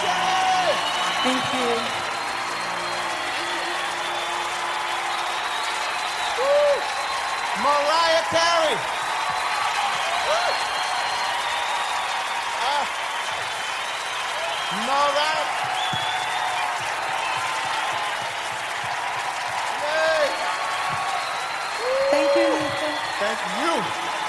Thank you. Mariah Carey. Mariah. Yay. Thank you, Lisa. Thank you.